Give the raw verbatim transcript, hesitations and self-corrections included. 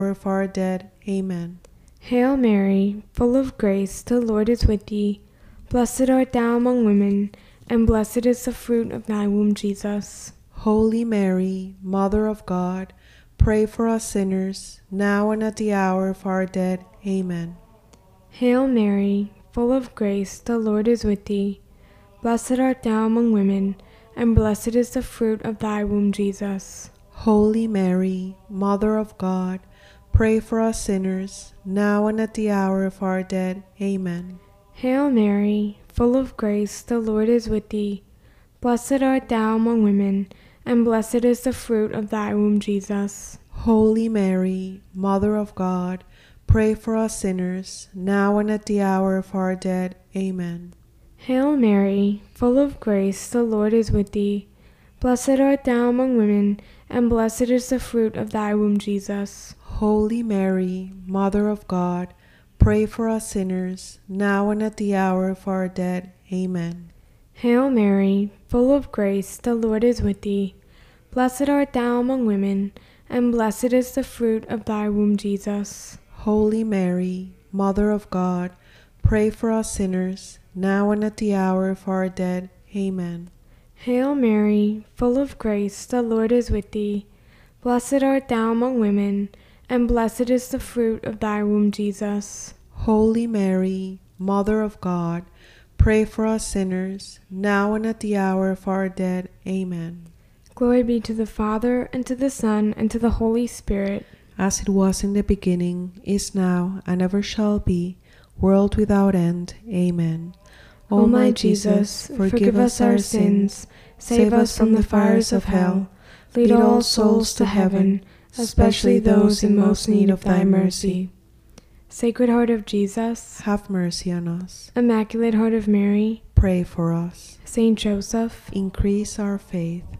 of our dead. Amen. Hail Mary, full of grace, the Lord is with thee. Blessed art thou among women, and blessed is the fruit of thy womb, Jesus. Holy Mary, Mother of God, pray for us sinners, now and at the hour of our death. Amen. Hail Mary, full of grace, the Lord is with thee. Blessed art thou among women, and blessed is the fruit of thy womb, Jesus. Holy Mary, Mother of God, pray for us sinners, now and at the hour of our death. Amen. Hail Mary, full of grace, the Lord is with thee. Blessed art thou among women, and blessed is the fruit of thy womb, Jesus. Holy Mary, Mother of God, pray for us sinners, now and at the hour of our death. Amen. Hail Mary, full of grace, the Lord is with thee. Blessed art thou among women, and blessed is the fruit of thy womb, Jesus. Holy Mary, Mother of God, pray for us sinners, now and at the hour of our death. Amen. Hail Mary, full of grace, the Lord is with thee. Blessed art thou among women, and blessed is the fruit of thy womb, Jesus. Holy Mary, Mother of God, pray for us sinners, now and at the hour of our death. Amen. Hail Mary, full of grace, the Lord is with thee. Blessed art thou among women, and blessed is the fruit of thy womb, Jesus. Holy Mary, Mother of God, pray for us sinners, now and at the hour of our death. Amen. Glory be to the Father, and to the Son, and to the Holy Spirit. As it was in the beginning, is now, and ever shall be, world without end. Amen. O my Jesus, forgive us our sins, save us from the fires of hell, lead all souls to heaven, especially those in most need of thy mercy. Sacred Heart of Jesus, have mercy on us. Immaculate Heart of Mary, pray for us. Saint Joseph, increase our faith.